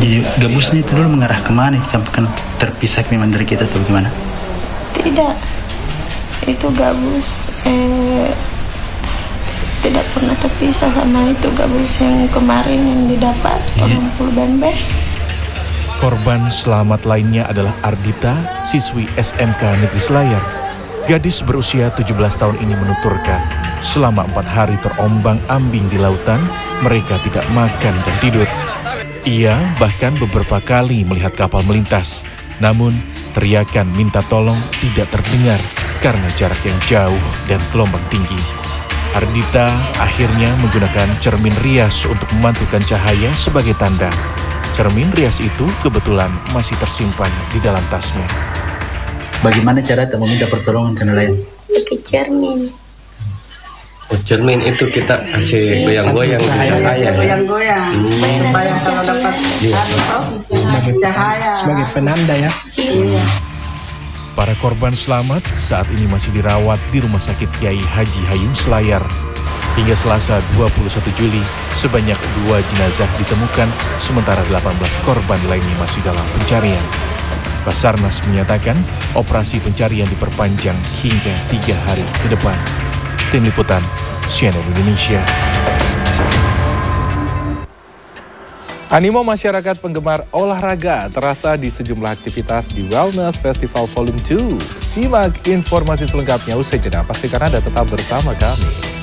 Gabusnya itu dulu mengarah kemana? Sampai kan terpisah memang dari kita atau bagaimana? Tidak, itu gabus tidak pernah terpisah sama itu gabus yang kemarin yang didapat orang Pulban B. Korban selamat lainnya adalah Ardita, siswi SMK Negeri Selayar. Gadis berusia 17 tahun ini menuturkan, selama 4 hari terombang-ambing di lautan, mereka tidak makan dan tidur. Ia bahkan beberapa kali melihat kapal melintas, namun teriakan minta tolong tidak terdengar karena jarak yang jauh dan gelombang tinggi. Ardita akhirnya menggunakan cermin rias untuk memantulkan cahaya sebagai tanda. Cermin rias itu kebetulan masih tersimpan di dalam tasnya. Bagaimana cara meminta pertolongan ke nelayan? Pakai cermin. Oh, cermin itu kita kasih goyang-goyang cahaya. Goyang-goyang supaya kalau dapat cahaya sebagai penanda ya. Para korban selamat saat ini masih dirawat di Rumah Sakit Kiai Haji Hayung Selayar. Hingga Selasa 21 Juli, sebanyak 2 jenazah ditemukan, sementara 18 korban lainnya masih dalam pencarian. Basarnas menyatakan operasi pencarian diperpanjang hingga 3 hari ke depan. Tim Liputan, CNN Indonesia. Animo masyarakat penggemar olahraga terasa di sejumlah aktivitas di Wellness Festival Volume 2. Simak informasi selengkapnya usai jeda. Pastikan Anda tetap bersama kami.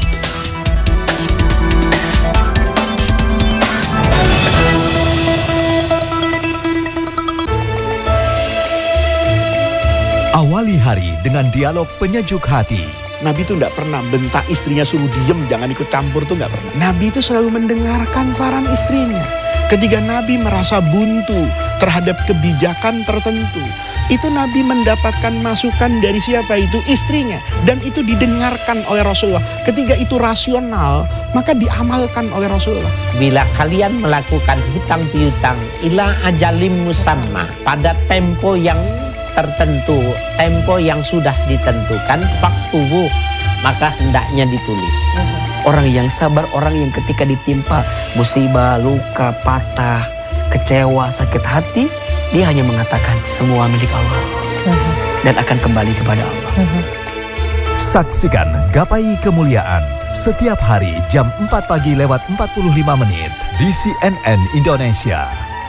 Awali hari dengan dialog penyejuk hati. Nabi itu nggak pernah bentak istrinya suruh diem, jangan ikut campur, tuh nggak pernah. Nabi itu selalu mendengarkan saran istrinya. Ketika Nabi merasa buntu terhadap kebijakan tertentu, itu Nabi mendapatkan masukan dari siapa itu? Istrinya. Dan itu didengarkan oleh Rasulullah. Ketika itu rasional, maka diamalkan oleh Rasulullah. Bila kalian melakukan hutang piutang ila ajalim musamma, pada tempo yang tertentu, tempo yang sudah ditentukan, faktubu, maka hendaknya ditulis. Orang yang sabar, orang yang ketika ditimpa musibah, luka, patah, kecewa, sakit hati, dia hanya mengatakan semua milik Allah dan akan kembali kepada Allah. Saksikan Gapai Kemuliaan setiap hari jam 4 pagi lewat 45 menit di CNN Indonesia.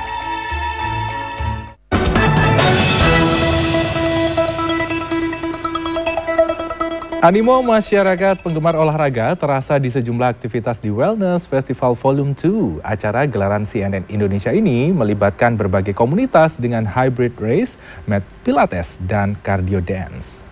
Animo masyarakat penggemar olahraga terasa di sejumlah aktivitas di Wellness Festival Volume 2. Acara gelaran CNN Indonesia ini melibatkan berbagai komunitas dengan hybrid race, mat pilates, dan cardio dance.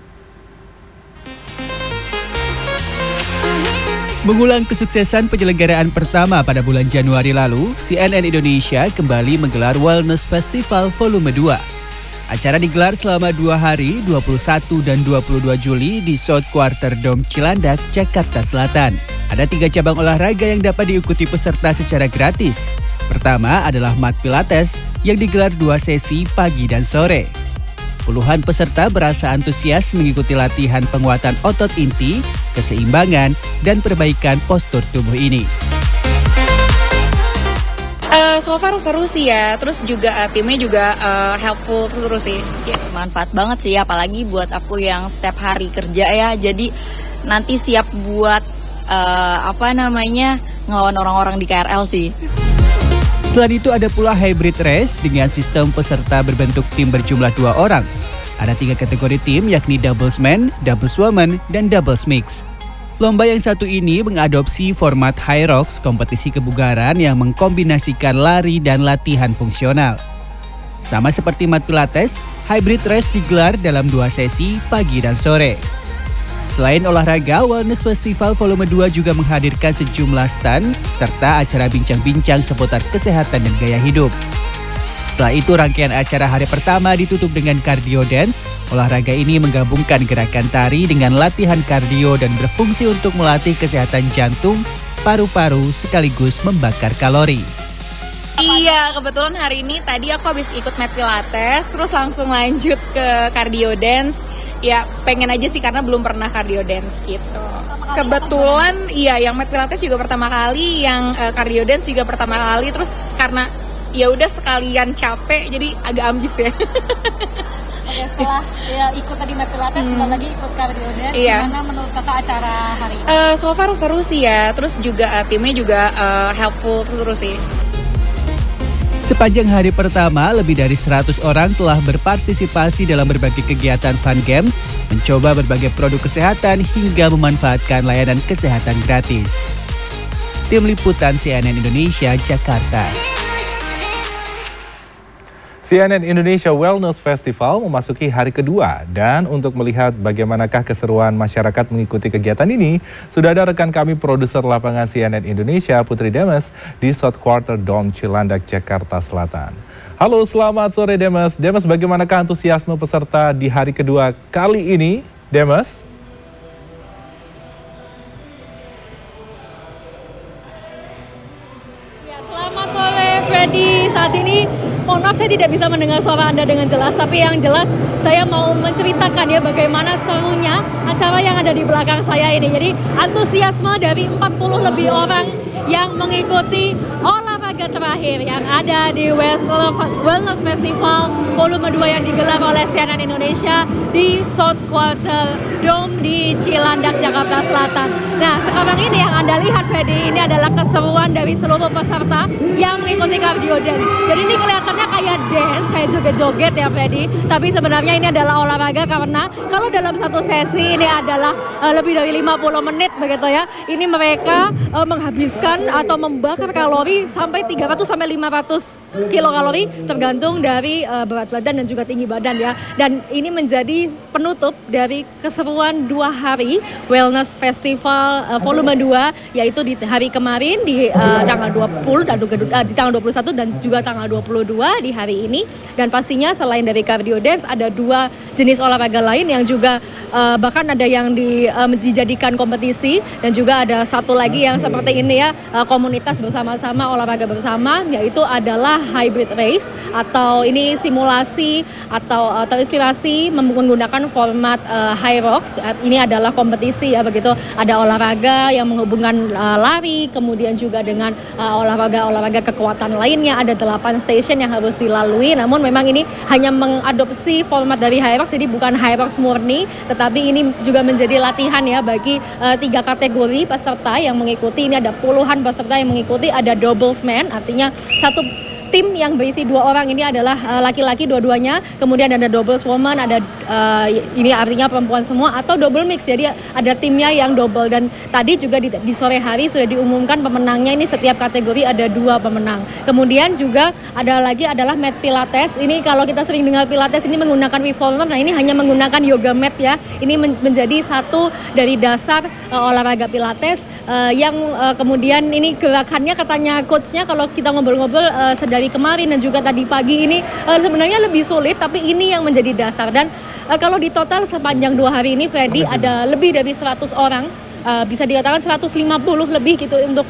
Mengulang kesuksesan penyelenggaraan pertama pada bulan Januari lalu, CNN Indonesia kembali menggelar Wellness Festival Volume 2. Acara digelar selama 2 hari, 21 dan 22 Juli di South Quarter Dome Cilandak, Jakarta Selatan. Ada 3 cabang olahraga yang dapat diikuti peserta secara gratis. Pertama adalah mat pilates yang digelar 2 sesi pagi dan sore. Puluhan peserta berasa antusias mengikuti latihan penguatan otot inti, keseimbangan, dan perbaikan postur tubuh ini. So far seru sih ya, terus juga timnya juga helpful, seru sih. Manfaat banget sih, apalagi buat aku yang setiap hari kerja ya, jadi nanti siap buat ngelawan orang-orang di KRL sih. Selain itu ada pula hybrid race dengan sistem peserta berbentuk tim berjumlah 2 orang. Ada 3 kategori tim yakni doubles men, doubles woman, dan doubles mix. Lomba yang satu ini mengadopsi format High Rocks, kompetisi kebugaran yang mengkombinasikan lari dan latihan fungsional. Sama seperti mat pilates, hybrid race digelar dalam 2 sesi pagi dan sore. Selain olahraga, Wellness Festival Volume 2 juga menghadirkan sejumlah stand serta acara bincang-bincang seputar kesehatan dan gaya hidup. Setelah itu rangkaian acara hari pertama ditutup dengan cardio dance. Olahraga ini menggabungkan gerakan tari dengan latihan kardio dan berfungsi untuk melatih kesehatan jantung, paru-paru sekaligus membakar kalori. Iya, kebetulan hari ini tadi aku habis ikut mat pilates, terus langsung lanjut ke cardio dance. Ya pengen aja sih karena belum pernah cardio dance gitu. Kebetulan iya yang mat pilates juga pertama kali, yang cardio dance juga pertama kali, terus karena ya udah sekalian capek jadi agak ambis ya. Oke, setelah ya ikut tadi Met Pilates, sebentar lagi ikut cardio dance. Gimana menurut kakak acara hari ini? So far seru sih ya, terus juga timnya juga helpful, seru sih. Sepanjang hari pertama, lebih dari 100 orang telah berpartisipasi dalam berbagai kegiatan fun games, mencoba berbagai produk kesehatan hingga memanfaatkan layanan kesehatan gratis. Tim Liputan CNN Indonesia, Jakarta. CNN Indonesia Wellness Festival memasuki hari kedua, dan untuk melihat bagaimanakah keseruan masyarakat mengikuti kegiatan ini, sudah ada rekan kami produser lapangan CNN Indonesia Putri Demes di South Quarter Dom Cilandak, Jakarta Selatan. Halo, selamat sore Demes. Demes, bagaimanakah antusiasme peserta di hari kedua kali ini, Demes? Ya, selamat sore Freddy. Saat ini mohon maaf saya tidak bisa mendengar suara Anda dengan jelas, tapi yang jelas saya mau menceritakan ya bagaimana serunya acara yang ada di belakang saya ini. Jadi antusiasme dari 40 lebih orang yang mengikuti olahraga terakhir yang ada di Wellness Festival Volume 2 yang digelar oleh CNN Indonesia di South Quarter Dome di Cilandak, Jakarta Selatan. Nah, sekarang ini yang Anda lihat, Freddy, ini adalah keseruan dari seluruh peserta yang mengikuti cardio dance. Jadi ini kelihatannya kayak dance, kayak joget-joget ya, Freddy. Tapi sebenarnya ini adalah olahraga karena kalau dalam satu sesi ini adalah lebih dari 50 menit begitu ya. Ini mereka menghabiskan atau membakar kalori sampai 300 sampai 500 kilokalori tergantung dari berat badan dan juga tinggi badan ya. Dan ini menjadi penutup dari keseruan 2 hari Wellness Festival Volume 2, yaitu di hari kemarin di tanggal 20 dan di tanggal 21 dan juga tanggal 22 di hari ini. Dan pastinya selain dari cardio dance ada 2 jenis olahraga lain yang juga bahkan ada yang dijadikan kompetisi, dan juga ada satu lagi yang seperti ini ya, komunitas bersama-sama, olahraga bersama, yaitu adalah hybrid race atau ini simulasi atau terinspirasi menggunakan format high rocks. Ini adalah kompetisi ya begitu, ada olahraga yang menghubungkan lari, kemudian juga dengan olahraga kekuatan lainnya. Ada 8 station yang harus dilalui, namun memang ini hanya mengadopsi format dari high rocks, jadi bukan high rocks murni, tetapi ini juga menjadi latihan ya bagi 3 kategori peserta yang mengikuti. Ini ada puluhan peserta yang mengikuti. Ada doublesman, artinya satu tim yang berisi 2 orang ini adalah laki-laki dua-duanya, kemudian ada doubles woman, ada ini artinya perempuan semua, atau double mix, jadi ada timnya yang double. Dan tadi juga di sore hari sudah diumumkan pemenangnya, ini setiap kategori ada 2 pemenang. Kemudian juga ada lagi adalah mat pilates. Ini kalau kita sering dengar pilates ini menggunakan reformer, nah ini hanya menggunakan yoga mat ya. Ini menjadi satu dari dasar olahraga pilates yang kemudian ini gerakannya katanya coachnya kalau kita ngobrol-ngobrol dari kemarin dan juga tadi pagi ini sebenarnya lebih sulit, tapi ini yang menjadi dasar. Dan kalau di total sepanjang 2 hari ini, Freddy, ada lebih dari 100 orang, bisa dikatakan 150 lebih gitu untuk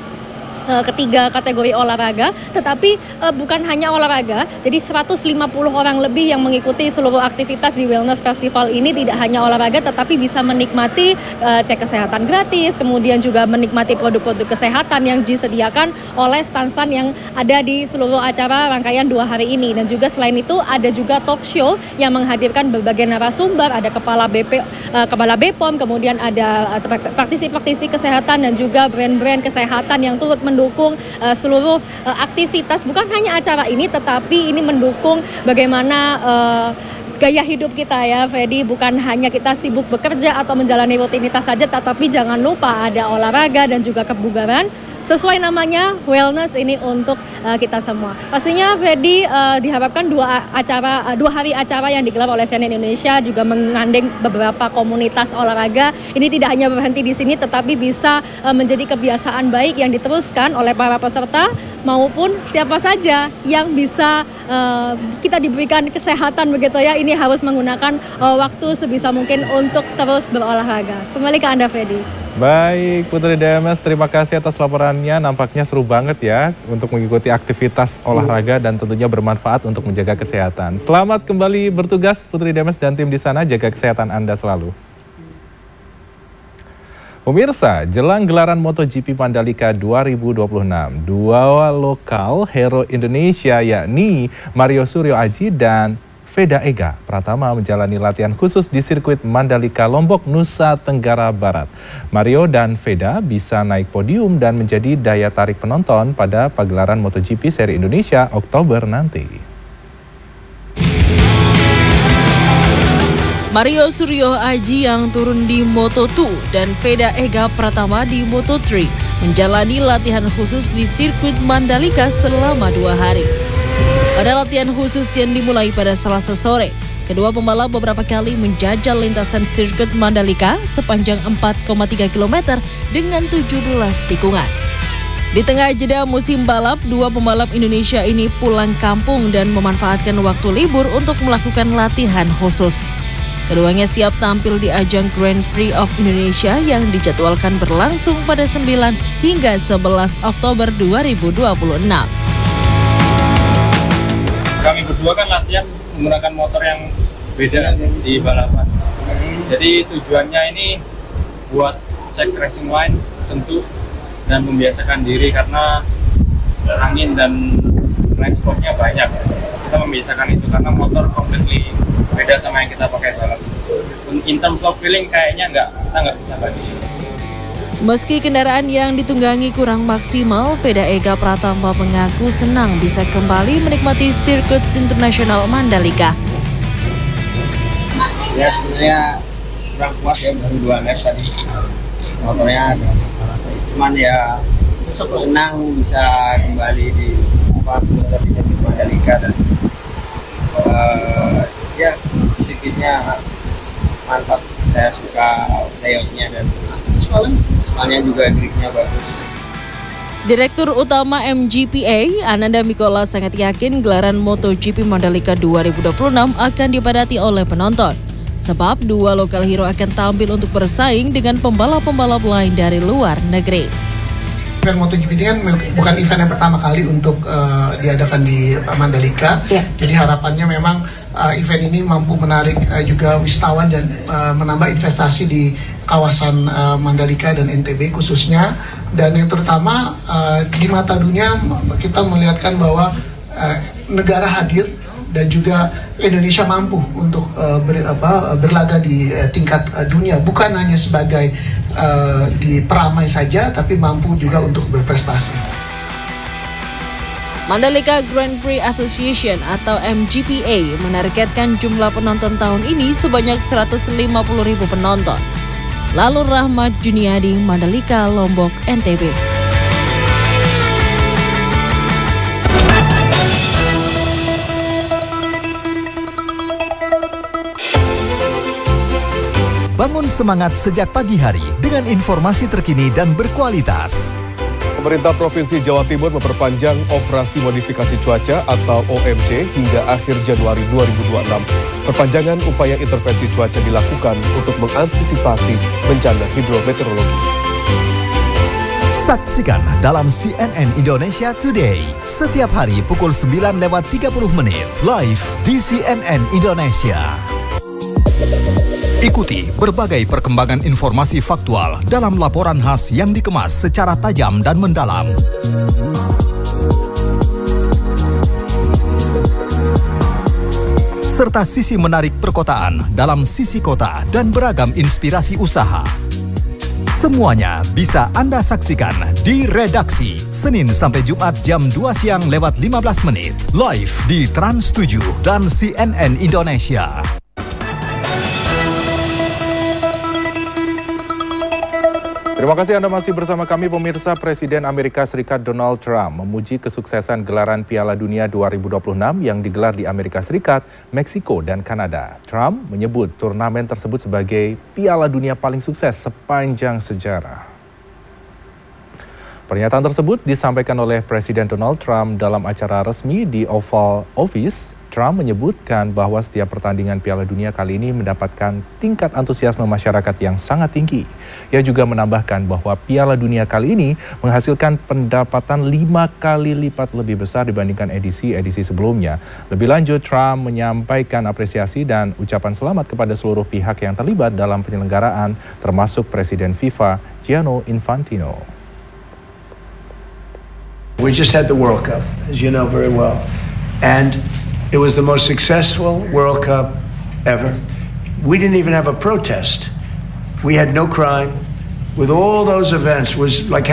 ketiga kategori olahraga, tetapi bukan hanya olahraga, jadi 150 orang lebih yang mengikuti seluruh aktivitas di Wellness Festival ini. Tidak hanya olahraga, tetapi bisa menikmati cek kesehatan gratis, kemudian juga menikmati produk-produk kesehatan yang disediakan oleh stand-stand yang ada di seluruh acara rangkaian 2 hari ini. Dan juga selain itu ada juga talk show yang menghadirkan berbagai narasumber, ada kepala BPOM, kemudian ada praktisi-praktisi kesehatan dan juga brand-brand kesehatan yang turut mendukung seluruh aktivitas, bukan hanya acara ini, tetapi ini mendukung bagaimana gaya hidup kita ya, Freddy. Bukan hanya kita sibuk bekerja atau menjalani rutinitas saja, tetapi jangan lupa ada olahraga dan juga kebugaran. Sesuai namanya, wellness ini untuk kita semua. Pastinya Freddy, diharapkan 2 hari acara yang digelar oleh CNN Indonesia juga mengandeng beberapa komunitas olahraga. Ini tidak hanya berhenti di sini, tetapi bisa menjadi kebiasaan baik yang diteruskan oleh para peserta maupun siapa saja yang bisa kita diberikan kesehatan begitu ya. Ini harus menggunakan waktu sebisa mungkin untuk terus berolahraga. Kembali ke Anda, Freddy. Baik, Putri Demes, terima kasih atas laporannya. Nampaknya seru banget ya untuk mengikuti aktivitas olahraga dan tentunya bermanfaat untuk menjaga kesehatan. Selamat kembali bertugas Putri Demes dan tim di sana, jaga kesehatan Anda selalu. Pemirsa, jelang gelaran MotoGP Mandalika 2026, dua lokal hero Indonesia yakni Mario Suryo Aji dan Veda Ega Pratama menjalani latihan khusus di sirkuit Mandalika Lombok, Nusa Tenggara Barat. Mario dan Veda bisa naik podium dan menjadi daya tarik penonton pada pagelaran MotoGP seri Indonesia Oktober nanti. Mario Suryo Aji yang turun di Moto2 dan Veda Ega Pratama di Moto3 menjalani latihan khusus di sirkuit Mandalika selama 2 hari. Pada latihan khusus yang dimulai pada Selasa sore, kedua pembalap beberapa kali menjajal lintasan sirkuit Mandalika sepanjang 4,3 km dengan 17 tikungan. Di tengah jeda musim balap, dua pembalap Indonesia ini pulang kampung dan memanfaatkan waktu libur untuk melakukan latihan khusus. Keduanya siap tampil di ajang Grand Prix of Indonesia yang dijadwalkan berlangsung pada 9 hingga 11 Oktober 2026. Kami berdua kan latihan menggunakan motor yang beda di balapan. Jadi tujuannya ini buat cek racing line tentu dan membiasakan diri karena angin dan line sportnya banyak. Kita membiasakan itu karena motor completely beda sama yang kita pakai balap. In terms of feeling kayaknya kita nggak bisa bagi. Meski kendaraan yang ditunggangi kurang maksimal, Veda Ega Pratama mengaku senang bisa kembali menikmati sirkuit internasional Mandalika. Ya sebenarnya kurang kuat ya, baru 2 lap tadi. Motornya agak masalah. Cuman ya senang bisa kembali di motor di sirkuit Mandalika dan ya sirkuitnya mantap. Saya suka layoutnya dan soalnya juga gripnya bagus. Direktur Utama MGPA, Ananda Mikola sangat yakin gelaran MotoGP Mandalika 2026 akan dipadati oleh penonton. Sebab dua lokal hero akan tampil untuk bersaing dengan pembalap-pembalap lain dari luar negeri. Event MotoGP ini kan bukan event yang pertama kali untuk diadakan di Mandalika. Jadi harapannya memang event ini mampu menarik juga wisatawan dan menambah investasi di kawasan Mandalika dan NTB khususnya. Dan yang terutama di mata dunia kita melihatkan bahwa negara hadir dan juga Indonesia mampu untuk berlaga di tingkat dunia, bukan hanya sebagai di peramai saja, tapi mampu juga untuk berprestasi. Mandalika Grand Prix Association atau MGPA menargetkan jumlah penonton tahun ini sebanyak 150.000 penonton. Lalu Rahmat Juniadi, Mandalika, Lombok, NTB. Bangun semangat sejak pagi hari dengan informasi terkini dan berkualitas. Pemerintah Provinsi Jawa Timur memperpanjang operasi modifikasi cuaca atau OMC hingga akhir Januari 2026. Perpanjangan upaya intervensi cuaca dilakukan untuk mengantisipasi bencana hidrometeorologi. Saksikan dalam CNN Indonesia Today setiap hari pukul 9:30 live di CNN Indonesia. Ikuti berbagai perkembangan informasi faktual dalam laporan khas yang dikemas secara tajam dan mendalam. Serta sisi menarik perkotaan dalam sisi kota dan beragam inspirasi usaha. Semuanya bisa Anda saksikan di Redaksi, Senin sampai Jumat jam 2 siang lewat 15 menit. Live di Trans 7 dan CNN Indonesia. Terima kasih Anda masih bersama kami pemirsa. Presiden Amerika Serikat Donald Trump memuji kesuksesan gelaran Piala Dunia 2026 yang digelar di Amerika Serikat, Meksiko, dan Kanada. Trump menyebut turnamen tersebut sebagai Piala Dunia paling sukses sepanjang sejarah. Pernyataan tersebut disampaikan oleh Presiden Donald Trump dalam acara resmi di Oval Office. Trump menyebutkan bahwa setiap pertandingan Piala Dunia kali ini mendapatkan tingkat antusiasme masyarakat yang sangat tinggi. Ia juga menambahkan bahwa Piala Dunia kali ini menghasilkan pendapatan 5 kali lipat lebih besar dibandingkan edisi-edisi sebelumnya. Lebih lanjut, Trump menyampaikan apresiasi dan ucapan selamat kepada seluruh pihak yang terlibat dalam penyelenggaraan, termasuk Presiden FIFA Gianni Infantino. We just had the World Cup, as you know very well, and it was the most successful World Cup ever. We didn't even have a protest. We had no crime. With all those events, was like